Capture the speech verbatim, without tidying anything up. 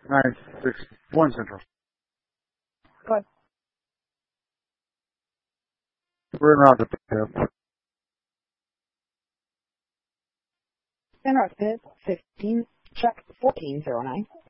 nine six one Central. Go ahead. We're in route to pickup. En route to fifteen, check fourteen zero nine.